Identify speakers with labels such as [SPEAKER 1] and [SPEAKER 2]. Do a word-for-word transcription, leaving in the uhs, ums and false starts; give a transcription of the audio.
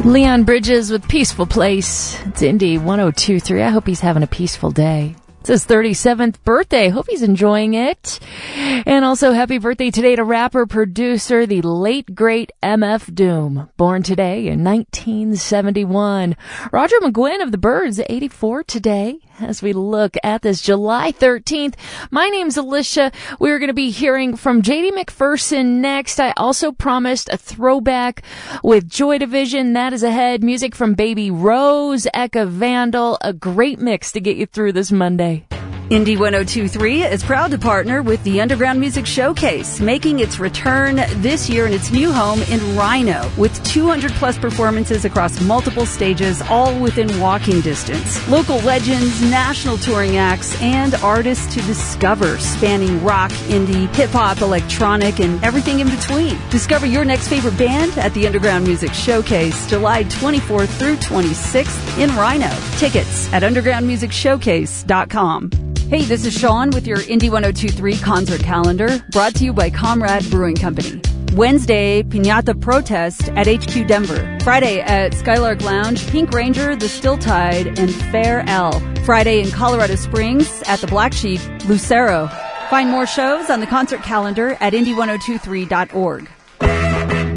[SPEAKER 1] Leon Bridges with Peaceful Place. It's Indy one oh two point three. I hope he's having a peaceful day. It's his thirty-seventh birthday. Hope he's enjoying it. And also happy birthday today to rapper, producer, the late great M F Doom. Born today in nineteen seventy-one. Roger McGuinn of the Byrds, eighty-four today. As we look at this July thirteenth, my name's Alicia. We're going to be hearing from J D McPherson next. I also promised a throwback with Joy Division. That is ahead. Music from Baby Rose, Eka Vandal. A great mix to get you through this Monday.
[SPEAKER 2] Indy one oh two point three is proud to partner with the Underground Music Showcase, making its return this year in its new home in Rhino, with two hundred plus performances across multiple stages, all within walking distance. Local legends, national touring acts, and artists to discover, spanning rock, indie, hip-hop, electronic, and everything in between. Discover your next favorite band at the Underground Music Showcase, July twenty-fourth through twenty-sixth in Rhino. Tickets at underground music showcase dot com. Hey, this is Sean with your Indy one oh two point three concert calendar, brought to you by Comrade Brewing Company. Wednesday, Piñata Protest at H Q Denver. Friday at Skylark Lounge, Pink Ranger, The Still Tide, and Fair L. Friday in Colorado Springs at the Black Sheep, Lucero. Find more shows on the concert calendar at indy ten twenty-three dot org.